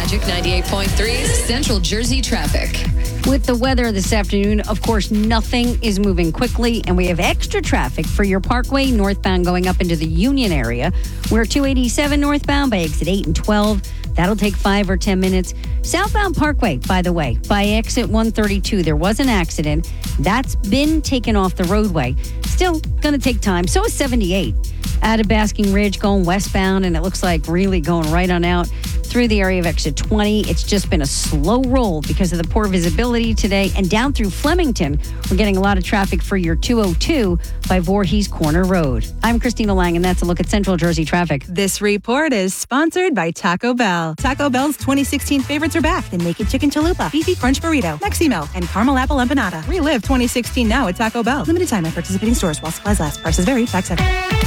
Magic 98.3's Central Jersey traffic. With the weather this afternoon, of course, nothing is moving quickly, and we have extra traffic for your Parkway northbound going up into the Union area. We're 287 northbound by exit 8 and 12. That'll take 5 or 10 minutes. Southbound Parkway, by the way, by exit 132, there was an accident. That's been taken off the roadway. Still going to take time. So is 78 out of Basking Ridge going westbound, and it looks like really going right on out through the area of exit 20. It's just been a slow roll because of the poor visibility today. And down through Flemington, we're getting a lot of traffic for your 202 by Voorhees Corner Road. I'm Christina Lang, and that's a look at Central Jersey traffic. This report is sponsored by Taco Bell. Taco Bell's 2016 favorites are back. The Naked Chicken Chalupa, Beefy Crunch Burrito, Mexi Melt, and Caramel Apple Empanada. Relive 2016 now at Taco Bell. Limited time at participating stores while supplies last. Prices vary. Tax heavy.